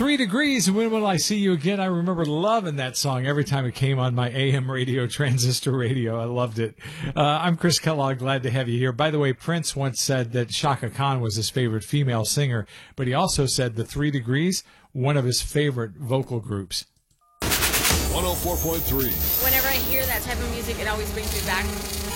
3 Degrees, and When Will I See You Again? I remember loving that song every time it came on my AM radio, transistor radio. I loved it. I'm Chris Kellogg, glad to have you here. By the way, Prince once said that Chaka Khan was his favorite female singer, but he also said the 3 Degrees, one of his favorite vocal groups. 104.3. Whenever I hear that type of music, it always brings me back